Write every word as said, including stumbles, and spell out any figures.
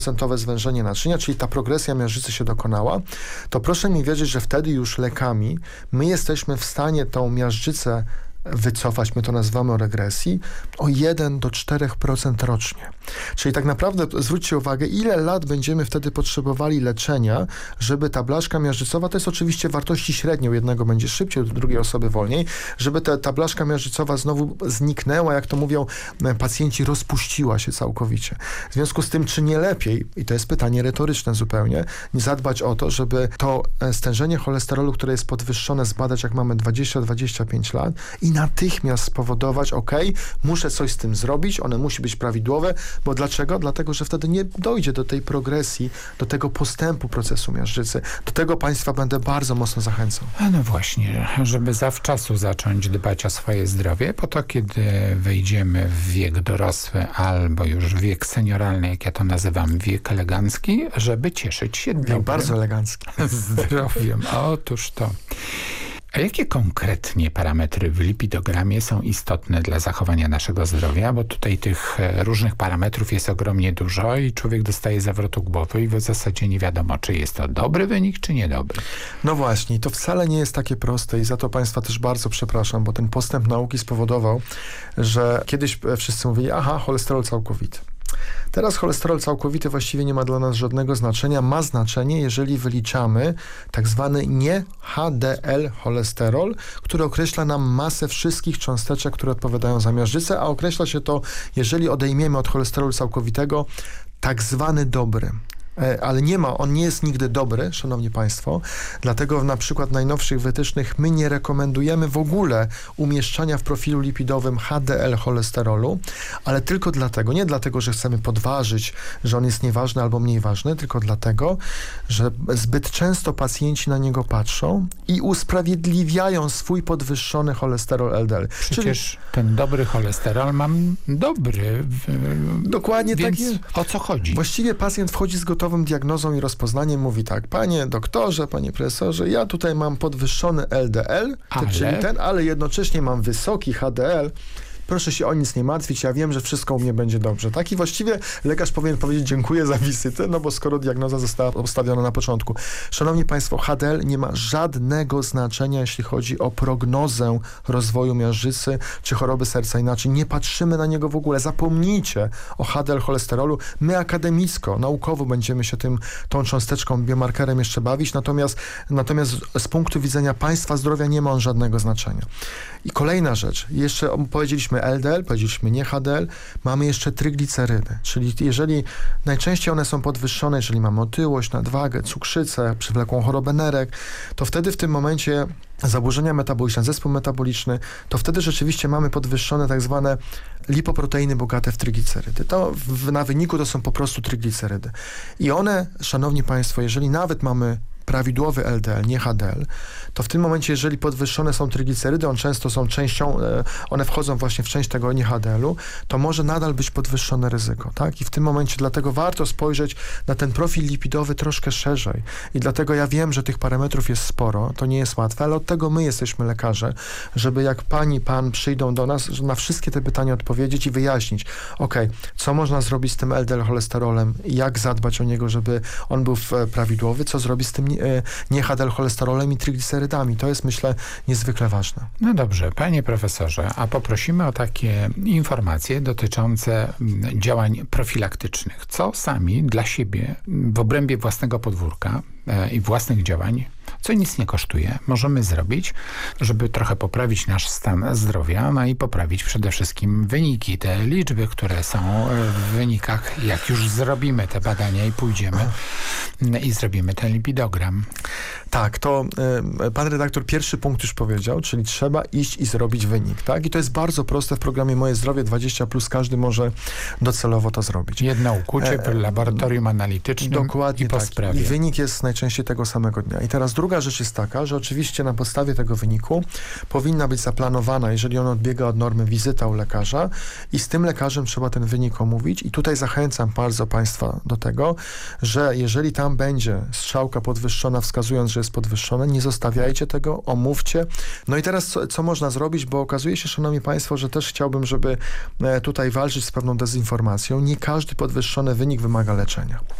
procentowe zwężenie naczynia, czyli ta progresja miażdżycy się dokonała, to proszę mi wierzyć, że wtedy już lekami my jesteśmy w stanie tą miażdżycę wycofać, my to nazywamy o regresji, o jeden do czterech procent rocznie. Czyli tak naprawdę zwróćcie uwagę, ile lat będziemy wtedy potrzebowali leczenia, żeby ta blaszka miażdżycowa, to jest oczywiście wartości średnie, u jednego będzie szybciej, u drugiej osoby wolniej, żeby ta, ta blaszka miażdżycowa znowu zniknęła, jak to mówią pacjenci, rozpuściła się całkowicie. W związku z tym, czy nie lepiej, i to jest pytanie retoryczne zupełnie, nie zadbać o to, żeby to stężenie cholesterolu, które jest podwyższone, zbadać, jak mamy dwadzieścia do dwudziestu pięciu lat i natychmiast spowodować, ok, muszę coś z tym zrobić, one musi być prawidłowe, bo dlaczego? Dlatego, że wtedy nie dojdzie do tej progresji, do tego postępu procesu miażdżycy. Do tego Państwa będę bardzo mocno zachęcał. A no właśnie, żeby zawczasu zacząć dbać o swoje zdrowie, po to, kiedy wejdziemy w wiek dorosły albo już wiek senioralny, jak ja to nazywam, wiek elegancki, żeby cieszyć się dobrym, bardzo elegancki zdrowiem. Otóż to. A jakie konkretnie parametry w lipidogramie są istotne dla zachowania naszego zdrowia? Bo tutaj tych różnych parametrów jest ogromnie dużo i człowiek dostaje zawrotu głowy i w zasadzie nie wiadomo, czy jest to dobry wynik, czy niedobry. No właśnie, to wcale nie jest takie proste i za to Państwa też bardzo przepraszam, bo ten postęp nauki spowodował, że kiedyś wszyscy mówili, aha, cholesterol całkowity. Teraz cholesterol całkowity właściwie nie ma dla nas żadnego znaczenia. Ma znaczenie, jeżeli wyliczamy tak zwany nie H D L cholesterol, który określa nam masę wszystkich cząsteczek, które odpowiadają za miażdżycę, a określa się to, jeżeli odejmiemy od cholesterolu całkowitego, tak zwany dobry. Ale nie ma, on nie jest nigdy dobry, szanowni państwo, dlatego na przykład w najnowszych wytycznych my nie rekomendujemy w ogóle umieszczania w profilu lipidowym H D L cholesterolu, ale tylko dlatego, nie dlatego, że chcemy podważyć, że on jest nieważny albo mniej ważny, tylko dlatego, że zbyt często pacjenci na niego patrzą i usprawiedliwiają swój podwyższony cholesterol L D L. Przecież Czyli ten dobry cholesterol mam dobry. W... Dokładnie Więc tak jest. O co chodzi? Właściwie pacjent wchodzi z gotową diagnozą i rozpoznaniem, mówi tak, panie doktorze, panie profesorze, ja tutaj mam podwyższony L D L, ale... czyli ten, ale jednocześnie mam wysoki H D L. Proszę się o nic nie martwić, ja wiem, że wszystko u mnie będzie dobrze. Tak? I właściwie lekarz powinien powiedzieć dziękuję za wizytę, no bo skoro diagnoza została postawiona na początku. Szanowni państwo, H D L nie ma żadnego znaczenia, jeśli chodzi o prognozę rozwoju miażdżycy czy choroby serca. Inaczej nie patrzymy na niego w ogóle. Zapomnijcie o H D L cholesterolu. My akademicko, naukowo będziemy się tym, tą cząsteczką, biomarkerem jeszcze bawić, natomiast, natomiast z punktu widzenia państwa zdrowia nie ma on żadnego znaczenia. I kolejna rzecz, jeszcze powiedzieliśmy L D L, powiedzieliśmy nie H D L, mamy jeszcze tryglicerydy, czyli jeżeli najczęściej one są podwyższone, jeżeli mamy otyłość, nadwagę, cukrzycę, przewlekłą chorobę nerek, to wtedy w tym momencie zaburzenia metaboliczne, zespół metaboliczny, to wtedy rzeczywiście mamy podwyższone tak zwane lipoproteiny bogate w tryglicerydy. To w, na wyniku to są po prostu tryglicerydy. I one, szanowni państwo, jeżeli nawet mamy prawidłowy L D L, nie H D L, to w tym momencie, jeżeli podwyższone są tryglicerydy, one często są częścią, one wchodzą właśnie w część tego nie H D L-u, to może nadal być podwyższone ryzyko, tak? I w tym momencie dlatego warto spojrzeć na ten profil lipidowy troszkę szerzej. I dlatego ja wiem, że tych parametrów jest sporo, to nie jest łatwe, ale od tego my jesteśmy lekarze, żeby jak pani, pan przyjdą do nas, na wszystkie te pytania odpowiedzieć i wyjaśnić, ok, co można zrobić z tym L D L cholesterolem, jak zadbać o niego, żeby on był prawidłowy, co zrobić z tym nie H D L cholesterolem i tryglicerydami. To jest, myślę, niezwykle ważne. No dobrze, panie profesorze, a poprosimy o takie informacje dotyczące działań profilaktycznych. Co sami dla siebie w obrębie własnego podwórka i własnych działań, co nic nie kosztuje, możemy zrobić, żeby trochę poprawić nasz stan zdrowia, no i poprawić przede wszystkim wyniki, te liczby, które są w wynikach, jak już zrobimy te badania i pójdziemy i zrobimy ten lipidogram. Tak, to y, pan redaktor pierwszy punkt już powiedział, czyli trzeba iść i zrobić wynik, tak? I to jest bardzo proste w programie Moje Zdrowie dwadzieścia plus, każdy może docelowo to zrobić. Jedno ukucie w laboratorium analitycznym dokładnie i po tak. sprawie. I wynik jest najczęściej tego samego dnia. I teraz druga rzecz jest taka, że oczywiście na podstawie tego wyniku powinna być zaplanowana, jeżeli on odbiega od normy, wizyta u lekarza i z tym lekarzem trzeba ten wynik omówić. I tutaj zachęcam bardzo państwa do tego, że jeżeli tam będzie strzałka podwyższona, wskazując, że jest podwyższone, nie zostawiajcie tego, omówcie. No i teraz co, co można zrobić, bo okazuje się, szanowni państwo, że też chciałbym, żeby tutaj walczyć z pewną dezinformacją. Nie każdy podwyższony wynik wymaga leczenia.